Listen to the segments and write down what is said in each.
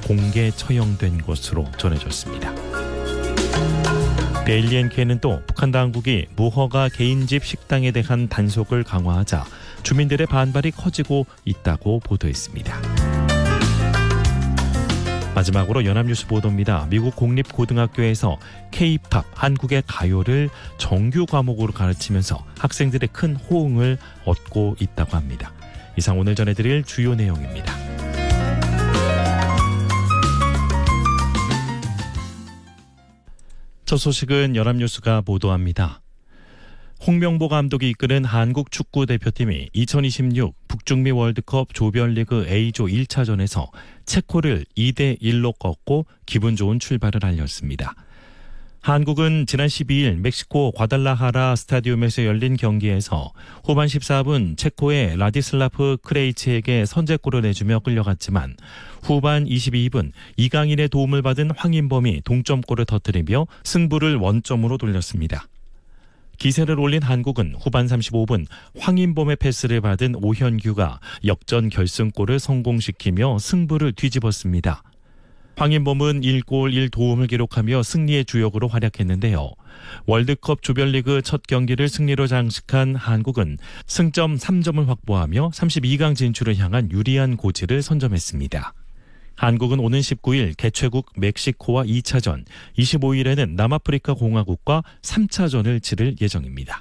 공개 처형된 것으로 전해졌습니다. 데일리 NK는 또 북한 당국이 무허가 개인집 식당에 대한 단속을 강화하자 주민들의 반발이 커지고 있다고 보도했습니다. 마지막으로 연합뉴스 보도입니다. 미국 공립고등학교에서 K-팝, 한국의 가요를 정규 과목으로 가르치면서 학생들의 큰 호응을 얻고 있다고 합니다. 이상 오늘 전해드릴 주요 내용입니다. 첫 소식은 연합뉴스가 보도합니다. 홍명보 감독이 이끄는 한국 축구 대표팀이 2026 북중미 월드컵 조별리그 A조 1차전에서 체코를 2대1로 꺾고 기분 좋은 출발을 알렸습니다. 한국은 지난 12일 멕시코 과달라하라 스타디움에서 열린 경기에서 후반 14분 체코의 라디슬라프 크레이치에게 선제골을 내주며 끌려갔지만 후반 22분 이강인의 도움을 받은 황인범이 동점골을 터뜨리며 승부를 원점으로 돌렸습니다. 기세를 올린 한국은 후반 35분 황인범의 패스를 받은 오현규가 역전 결승골을 성공시키며 승부를 뒤집었습니다. 황인범은 1골 1도움을 기록하며 승리의 주역으로 활약했는데요. 월드컵 조별리그 첫 경기를 승리로 장식한 한국은 승점 3점을 확보하며 32강 진출을 향한 유리한 고지를 선점했습니다. 한국은 오는 19일 개최국 멕시코와 2차전, 25일에는 남아프리카 공화국과 3차전을 치를 예정입니다.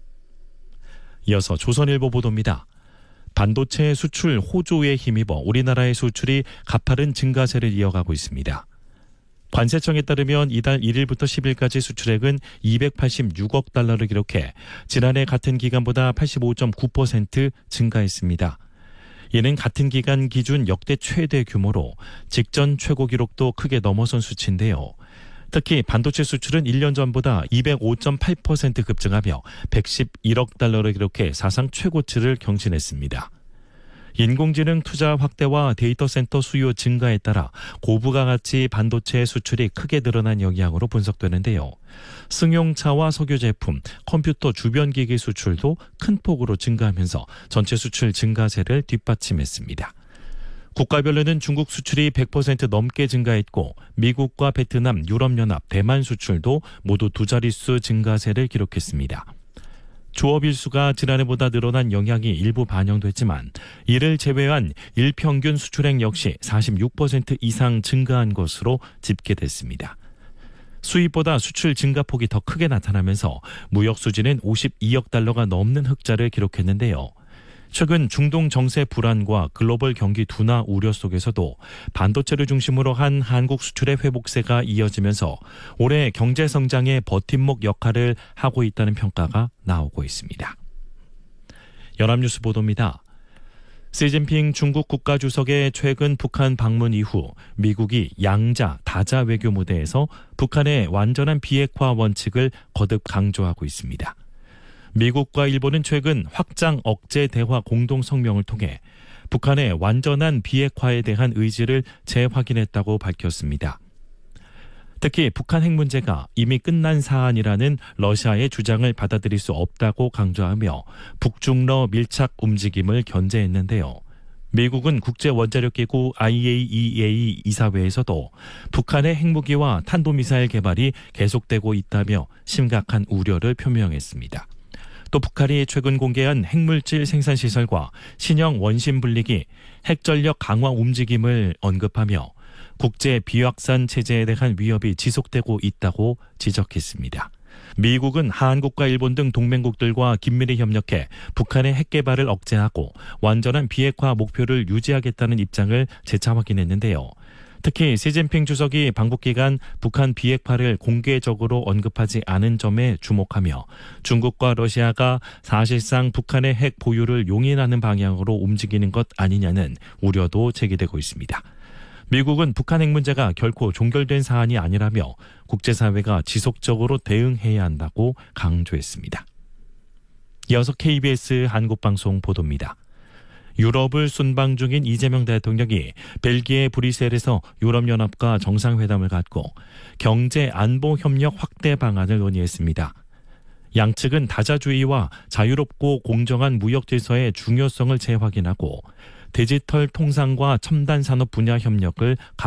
이어서 조선일보 보도입니다. 반도체 수출 호조에 힘입어 우리나라의 수출이 가파른 증가세를 이어가고 있습니다. 관세청에 따르면 이달 1일부터 10일까지 수출액은 286억 달러를 기록해 지난해 같은 기간보다 85.9% 증가했습니다. 이는 같은 기간 기준 역대 최대 규모로 직전 최고 기록도 크게 넘어선 수치인데요. 특히 반도체 수출은 1년 전보다 205.8% 급증하며 111억 달러를 기록해 사상 최고치를 경신했습니다. 인공지능 투자 확대와 데이터 센터 수요 증가에 따라 고부가 가치 반도체 수출이 크게 늘어난 영향으로 분석되는데요. 승용차와 석유 제품, 컴퓨터 주변 기기 수출도 큰 폭으로 증가하면서 전체 수출 증가세를 뒷받침했습니다. 국가별로는 중국 수출이 100% 넘게 증가했고 미국과 베트남, 유럽연합, 대만 수출도 모두 두 자릿수 증가세를 기록했습니다. 조업 일수가 지난해보다 늘어난 영향이 일부 반영됐지만 이를 제외한 일평균 수출액 역시 46% 이상 증가한 것으로 집계됐습니다. 수입보다 수출 증가폭이 더 크게 나타나면서 무역 수지는 52억 달러가 넘는 흑자를 기록했는데요. 최근 중동 정세 불안과 글로벌 경기 둔화 우려 속에서도 반도체를 중심으로 한 한국 수출의 회복세가 이어지면서 올해 경제 성장의 버팀목 역할을 하고 있다는 평가가 나오고 있습니다. 연합뉴스 보도입니다. 시진핑 중국 국가주석의 최근 북한 방문 이후 미국이 양자, 다자 외교 무대에서 북한의 완전한 비핵화 원칙을 거듭 강조하고 있습니다. 미국과 일본은 최근 확장 억제 대화 공동 성명을 통해 북한의 완전한 비핵화에 대한 의지를 재확인했다고 밝혔습니다. 특히 북한 핵 문제가 이미 끝난 사안이라는 러시아의 주장을 받아들일 수 없다고 강조하며 북중러 밀착 움직임을 견제했는데요. 미국은 국제원자력기구 IAEA 이사회에서도 북한의 핵무기와 탄도미사일 개발이 계속되고 있다며 심각한 우려를 표명했습니다. 또 북한이 최근 공개한 핵물질 생산시설과 신형 원심 분리기, 핵전력 강화 움직임을 언급하며 국제 비확산 체제에 대한 위협이 지속되고 있다고 지적했습니다. 미국은 한국과 일본 등 동맹국들과 긴밀히 협력해 북한의 핵 개발을 억제하고 완전한 비핵화 목표를 유지하겠다는 입장을 재차 확인했는데요. 특히 시진핑 주석이 방북 기간 북한 비핵화를 공개적으로 언급하지 않은 점에 주목하며 중국과 러시아가 사실상 북한의 핵 보유를 용인하는 방향으로 움직이는 것 아니냐는 우려도 제기되고 있습니다. 미국은 북한 핵 문제가 결코 종결된 사안이 아니라며 국제사회가 지속적으로 대응해야 한다고 강조했습니다. 이어서 KBS 한국방송 보도입니다. 유럽을 순방 중인 이재명 대통령이 벨기에 브뤼셀에서 유럽연합과 정상회담을 갖고 경제 안보 협력 확대 방안을 논의했습니다. 양측은 다자주의와 자유롭고 공정한 무역 질서의 중요성을 재확인하고 디지털 통상과 첨단 산업 분야 협력을